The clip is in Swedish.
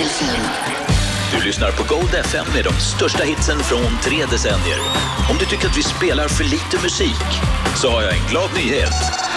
Delfin. Du lyssnar på Gold FM med de största hitsen från 3 decennier. Om du tycker att vi spelar för lite musik så har jag en glad nyhet.